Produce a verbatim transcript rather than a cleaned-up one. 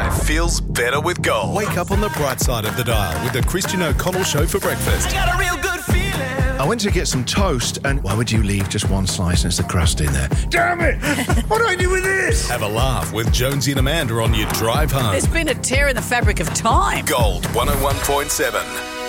Life feels better with Gold. Wake up on the bright side of the dial with the Christian O'Connell Show for breakfast. I got a real good feeling. I went to get some toast, and why would you leave just one slice and it's the crust in there? Damn it! What do I do with this? Have a laugh with Jonesy and Amanda on your drive home. There's been a tear in the fabric of time. Gold one oh one point seven.